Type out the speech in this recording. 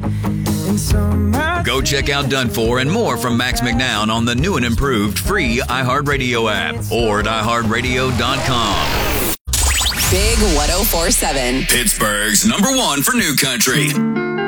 Go check out Done For and more from Max McNown on the new and improved free iHeartRadio app or at iHeartRadio.com. Big 104.7. Pittsburgh's number one for new country.